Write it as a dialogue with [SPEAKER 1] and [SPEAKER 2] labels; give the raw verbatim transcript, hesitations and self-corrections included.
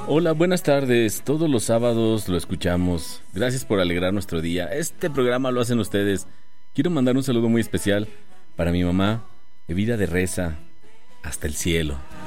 [SPEAKER 1] Hola, buenas tardes. Todos los sábados lo escuchamos. Gracias por alegrar nuestro día. Este programa lo hacen ustedes. Quiero mandar un saludo muy especial para mi mamá, Evida de Reza, hasta el cielo.